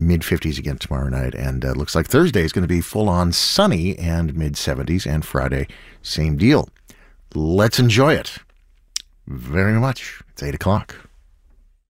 mid-50s again tomorrow night. And looks like Thursday is going to be full-on sunny and mid-70s. And Friday, same deal. Let's enjoy it very much. It's 8 o'clock.